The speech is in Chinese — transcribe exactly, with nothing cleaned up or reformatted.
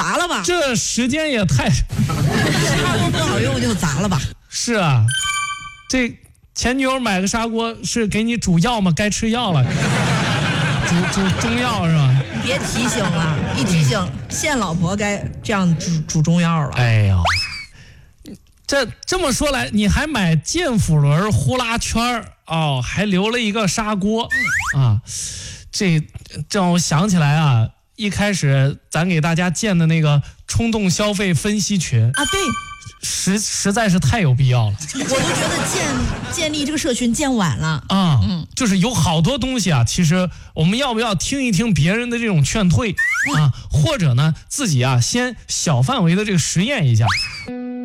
砸了吧？ 这时间也太…… 砂锅不好用就砸了吧？ 是啊，这前女友买个砂锅是给你煮药吗？该吃药了，煮煮中药是吧？ 别提醒了，一提醒现老婆该这样煮煮中药了。 哎呦，这这么说来，你还买健腹轮、呼啦圈哦，还留了一个砂锅啊，这这让我想起来啊，一开始咱给大家建的那个冲动消费分析群啊，对。 实实在是太有必要了， 我都觉得建建立这个社群建晚了啊，嗯，就是有好多东西啊，其实我们要不要听一听别人的这种劝退啊，或者呢自己啊先小范围的这个实验一下。